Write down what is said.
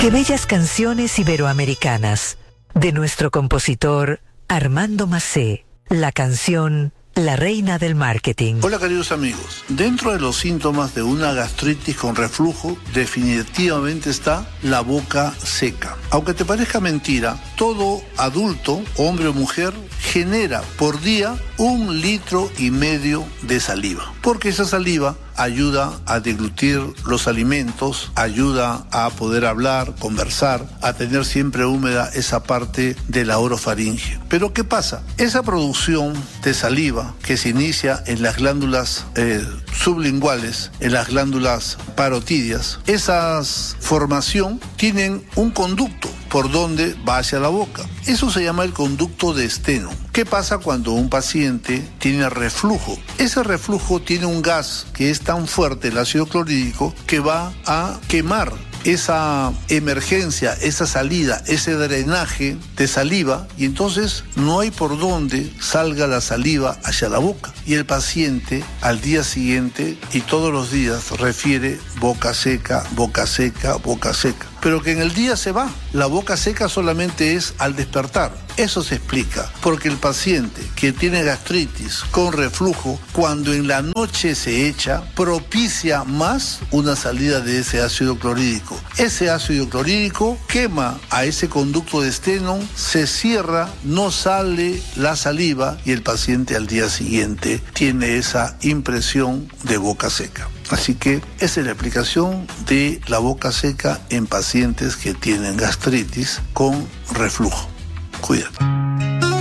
Qué bellas canciones iberoamericanas, de nuestro compositor Armando Macé, la canción La Reina del Marketing. Hola queridos amigos, dentro de los síntomas de una gastritis con reflujo definitivamente está la boca seca. Aunque te parezca mentira, todo adulto, hombre o mujer, genera por día 1,5 litros de saliva, porque esa saliva ayuda a deglutir los alimentos, ayuda a poder hablar, conversar, a tener siempre húmeda esa parte de la orofaringe. Pero ¿qué pasa? Esa producción de saliva que se inicia en las glándulas sublinguales, en las glándulas parotidias, esas formación tienen un conducto por donde va hacia la boca. Eso se llama el conducto de Steno. ¿Qué pasa cuando un paciente tiene reflujo? Ese reflujo tiene un gas que es tan fuerte, el ácido clorhídrico, que va a quemar esa emergencia, esa salida, ese drenaje de saliva, y entonces no hay por dónde salga la saliva hacia la boca. Y el paciente al día siguiente y todos los días refiere boca seca, boca seca, boca seca. Pero que en el día se va. La boca seca solamente es al despertar. Eso se explica porque el paciente que tiene gastritis con reflujo, cuando en la noche se echa, propicia más una salida de ese ácido clorhídrico. Ese ácido clorhídrico quema a ese conducto de Steno, se cierra, no sale la saliva y el paciente al día siguiente tiene esa impresión de boca seca. Así que esa es la explicación de la boca seca en pacientes que tienen gastritis con reflujo. Cuídate.